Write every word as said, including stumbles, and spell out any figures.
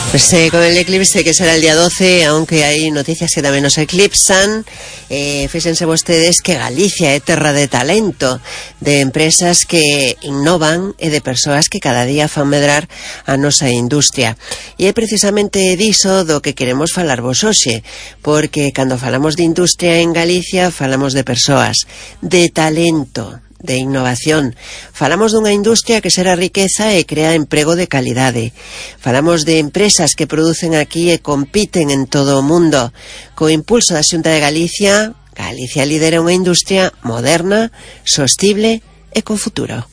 Pues eh, con el eclipse que será el día doce, aunque hai noticias que tamén nos eclipsan, eh, fíxense vostedes que Galicia é terra de talento, de empresas que innovan e de persoas que cada día fan medrar a nosa industria. E é precisamente diso do que queremos falar vos hoxe, porque cando falamos de industria en Galicia falamos de persoas, de talento, de innovación. Falamos dunha industria que xera riqueza e crea emprego de calidade. Falamos de empresas que producen aquí e compiten en todo o mundo. Co impulso da Xunta de Galicia, Galicia lidera unha industria moderna, sostible e con futuro.